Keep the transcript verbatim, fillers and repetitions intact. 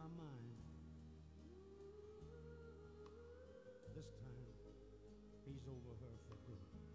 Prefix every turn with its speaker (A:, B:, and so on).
A: my mind. This time, he's over her for good.